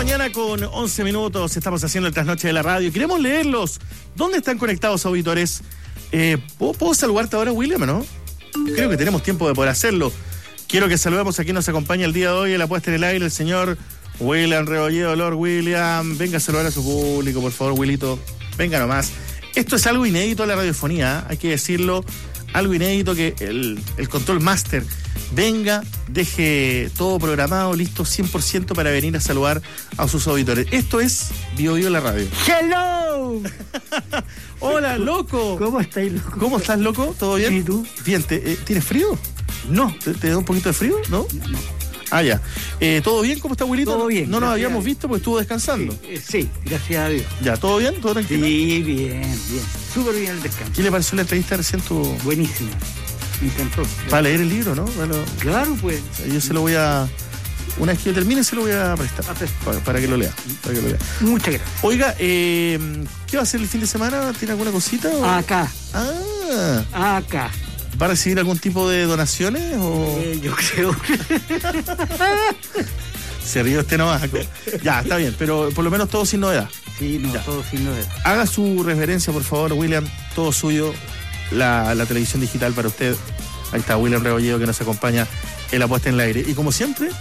mañana con 11 minutos. Estamos haciendo el trasnoche de la radio. Queremos leerlos. ¿Dónde están conectados, auditores? ¿Puedo saludarte ahora, William, no? Creo que tenemos tiempo de poder hacerlo. Quiero que saludemos a quien nos acompaña el día de hoy en la puesta en el aire, el señor William Rebolledo. Lord William, venga a saludar a su público, por favor, Willito. Venga nomás. Esto es algo inédito en la radiofonía, hay que decirlo. Algo inédito, que el control master venga, deje todo programado, listo 100% para venir a saludar a sus auditores. Esto es Bio Bio la radio. ¡Hello! Hola, loco. ¿Cómo estáis, loco? ¿Cómo estás, loco? ¿Todo bien? ¿Y tú? Bien, ¿tienes frío? No. ¿Te da un poquito de frío? ¿No? No. Ah, ya. ¿Todo bien? ¿Cómo está, Wilito? Todo bien. No nos habíamos visto porque estuvo descansando. Sí, gracias a Dios. Ya, ¿todo bien? ¿Todo tranquilo? Sí, bien. Súper bien el descanso. ¿Qué le pareció la entrevista recién? Buenísima. Me encantó. Para leer el libro, ¿no? Bueno, claro, pues. yo se lo voy a... Una vez que yo termine, se lo voy a prestar. Para que lo lea. Muchas gracias. Oiga, ¿qué va a hacer el fin de semana? ¿Tiene alguna cosita? O? Acá. Acá. ¿Va a recibir algún tipo de donaciones? O... yo creo. Se ríe usted nomás. Ya, está bien, pero por lo menos todo sin novedad. Sí, no, ya. Todo sin novedad. Haga su referencia, por favor, William. Todo suyo. La televisión digital para usted. Ahí está William Rebolledo, que nos acompaña en la puesta en el aire. Y como siempre...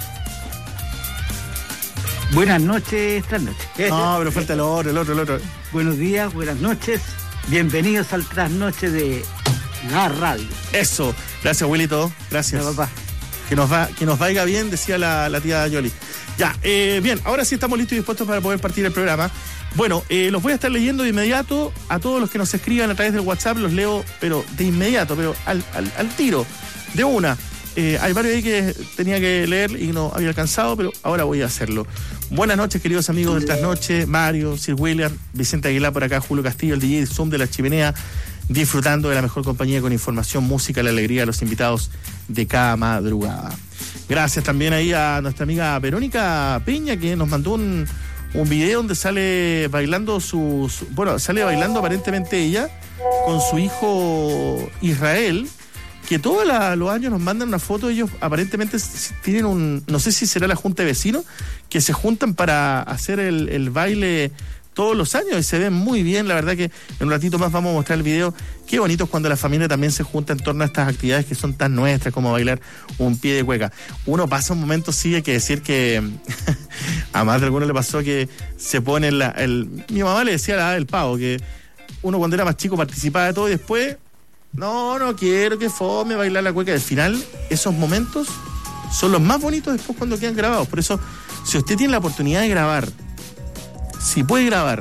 Buenas noches, trasnoche. No, pero falta el otro. Buenos días, buenas noches. Bienvenidos al trasnoche de la radio. Eso. Gracias, Willito. Gracias. Ya, papá. Que nos vaya bien, decía la tía Yoli. Ya, bien, ahora sí estamos listos y dispuestos para poder partir el programa. Bueno, los voy a estar leyendo de inmediato. A todos los que nos escriban a través del WhatsApp los leo, pero de inmediato, pero al tiro, de una. Hay varios ahí que tenía que leer y no había alcanzado, pero ahora voy a hacerlo. Buenas noches, queridos amigos del Trasnoche, Mario, Sir William, Vicente Aguilar por acá, Julio Castillo, el DJ Zoom de la Chimenea, disfrutando de la mejor compañía con información, música, la alegría de los invitados de cada madrugada. Gracias también ahí a nuestra amiga Verónica Peña, que nos mandó un video donde sale bailando sale bailando aparentemente ella con su hijo Israel, que todos los años nos mandan una foto. Ellos aparentemente tienen no sé si será la junta de vecinos, que se juntan para hacer el baile todos los años y se ven muy bien. La verdad que en un ratito más vamos a mostrar el video. Qué bonito es cuando la familia también se junta en torno a estas actividades que son tan nuestras como bailar un pie de cueca. Uno pasa un momento, sí, hay que decir que a más de alguno le pasó que se pone mi mamá le decía el pavo, que uno cuando era más chico participaba de todo y después no quiero que fome bailar la cueca. Al final, esos momentos son los más bonitos después cuando quedan grabados. Por eso, si usted tiene la oportunidad de grabar, si puede grabar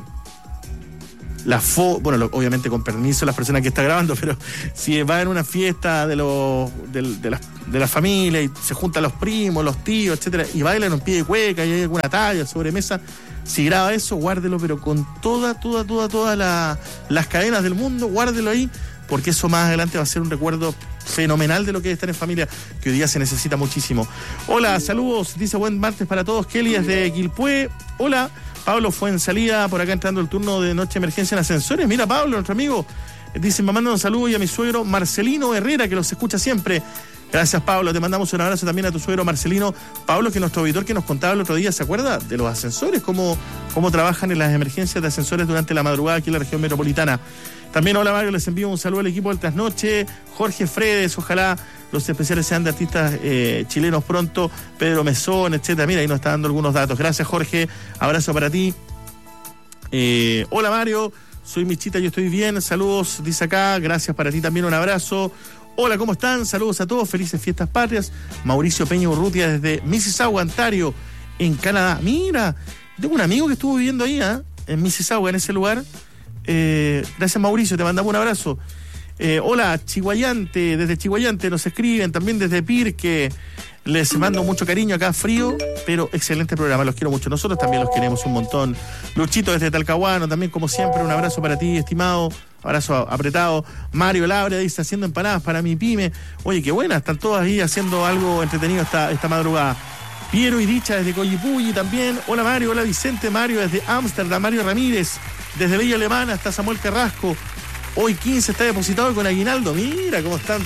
la obviamente con permiso de las personas que está grabando, pero si va en una fiesta de la familia y se juntan los primos, los tíos, etcétera, y bailan un pie de cueca y hay alguna talla, sobremesa, si graba eso, guárdelo, pero con todas las cadenas del mundo, guárdelo ahí, porque eso más adelante va a ser un recuerdo fenomenal de lo que es estar en familia, que hoy día se necesita muchísimo. Hola, saludos, dice buen martes para todos. Kelly desde Quilpué. Hola, Pablo fue en salida, por acá entrando el turno de noche de emergencia en ascensores. Mira, Pablo, nuestro amigo, dice, me mandan un saludo y a mi suegro Marcelino Herrera, que los escucha siempre. Gracias, Pablo. Te mandamos un abrazo también a tu suegro Marcelino. Pablo, que es nuestro auditor que nos contaba el otro día, ¿se acuerda? De los ascensores, cómo trabajan en las emergencias de ascensores durante la madrugada aquí en la región metropolitana. También, hola Mario, les envío un saludo al equipo del Trasnoche. Jorge Fredes, ojalá los especiales sean de artistas chilenos pronto. Pedro Mesón, etcétera. Mira, ahí nos está dando algunos datos. Gracias, Jorge. Abrazo para ti. Hola Mario, soy Michita, yo estoy bien. Saludos, dice acá. Gracias para ti también, un abrazo. Hola, ¿cómo están? Saludos a todos, felices fiestas patrias. Mauricio Peña Urrutia desde Mississauga, Ontario, en Canadá. Mira, tengo un amigo que estuvo viviendo ahí, en Mississauga, en ese lugar. Gracias, Mauricio, te mandamos un abrazo. Hola, Chihuayante, desde Chihuayante nos escriben, también desde Pirque. Les mando mucho cariño, acá frío, pero excelente programa, los quiero mucho. Nosotros también los queremos un montón. Luchito desde Talcahuano, también como siempre, un abrazo para ti, estimado. Abrazo apretado. Mario Labria dice, haciendo empanadas para mi pyme. Oye, qué buena, están todas ahí haciendo algo entretenido esta madrugada. Piero y Dicha desde Coyipulli también. Hola Mario, hola Vicente. Mario desde Ámsterdam. Mario Ramírez desde Villa Alemana hasta Samuel Carrasco. Hoy 15 está depositado con aguinaldo. Mira cómo están.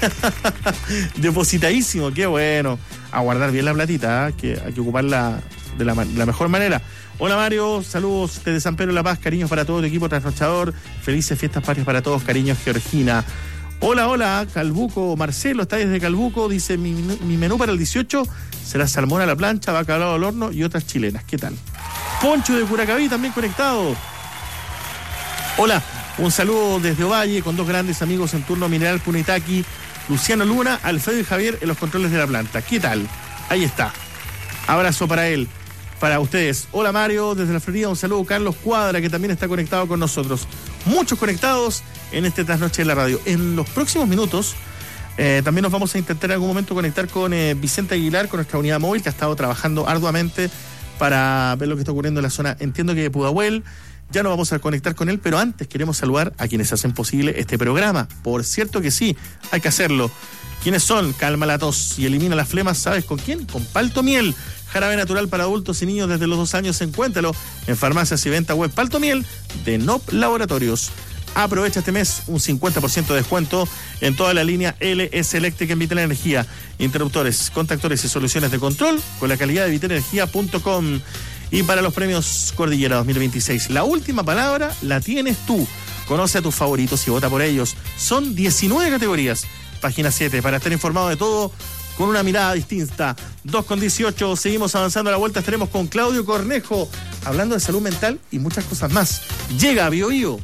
Depositadísimo, qué bueno. A guardar bien la platita, que hay que ocuparla de la mejor manera. Hola Mario, saludos desde San Pedro de la Paz, cariños para todo tu equipo trasnochador, felices fiestas patrias para todos, cariños Georgina. Hola, Calbuco, Marcelo está desde Calbuco, dice mi menú para el 18 será salmón a la plancha, bacalao al horno y otras chilenas. ¿Qué tal? Poncho de Curacaví también conectado. Hola, un saludo desde Ovalle con dos grandes amigos en turno, Mineral Punitaki, Luciano Luna, Alfredo y Javier en los controles de la planta. ¿Qué tal? Ahí está. Abrazo para él, para ustedes. Hola Mario, desde la Florida, un saludo. Carlos Cuadra, que también está conectado con nosotros. Muchos conectados en este Trasnoche de la Radio. En los próximos minutos también nos vamos a intentar en algún momento conectar con Vicente Aguilar, con nuestra unidad móvil, que ha estado trabajando arduamente para ver lo que está ocurriendo en la zona, entiendo que de Pudahuel. Ya nos vamos a conectar con él, pero antes queremos saludar a quienes hacen posible este programa. Por cierto que sí, hay que hacerlo. ¿Quiénes son? Calma la tos y elimina las flemas. ¿Sabes con quién? Con Palto Miel. Jarabe natural para adultos y niños desde los 2 años. Encuéntralo en farmacias y venta web. Palto Miel de NOP Laboratorios. Aprovecha este mes un 50% de descuento en toda la línea LS Electric en Vital Energía. Interruptores, contactores y soluciones de control con la calidad de vitalenergia.com. Y para los premios Cordillera 2026, la última palabra la tienes tú. Conoce a tus favoritos y vota por ellos. Son 19 categorías. Página 7, para estar informado de todo con una mirada distinta. 2:18, seguimos avanzando a la vuelta. Estaremos con Claudio Cornejo, hablando de salud mental y muchas cosas más. Llega Bio Bio.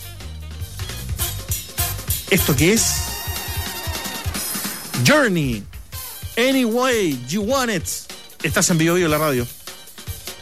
¿Esto qué es? Journey. Any way you want it. Estás en Bio Bio, la radio.